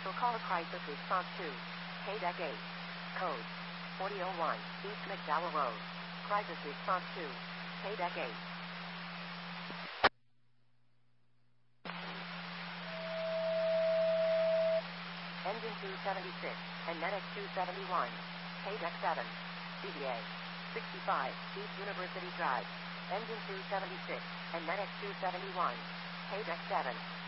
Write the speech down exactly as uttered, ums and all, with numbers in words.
Vehicle call crisis response to K deck eight. Code forty oh one, East McDowell Road. Crisis response to K deck eight. Engine two seventy-six and NetX two seventy-one. K deck seven. D B A sixty-five, East University Drive. Engine two seventy-six and NetX two seventy-one. K deck seven.